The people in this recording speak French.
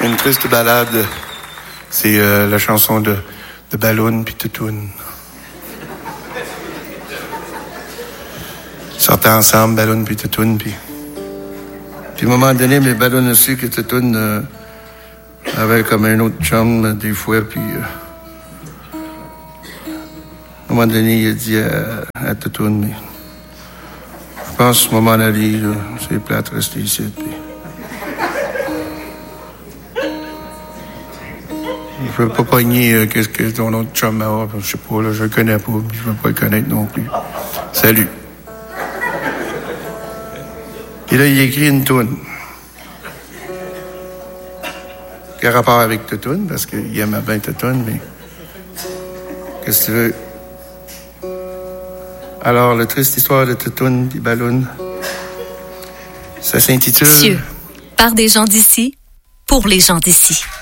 Une triste balade, c'est la chanson de Balloun puis Toutoune. Ils sortaient ensemble, Balloun puis Toutoune, puis à un moment donné, mais Balloun aussi que Toutoune avait comme un autre chum des fois, puis à un moment donné, il a dit à Toutoune, mais je pense que m'en aller, là, c'est plate de rester ici, puis je veux pas pogner qu'est-ce que ton autre chum a. Je sais pas, là, je le connais pas, puis je veux pas le connaître non plus. Salut. Et là, il écrit une toune. Qui a rapport avec Toutoune, parce qu'il aimait bien Toutoune, mais qu'est-ce que tu veux? Alors, la triste histoire de Toutoune et Balloun, ça s'intitule... Par des gens d'ici, pour les gens d'ici.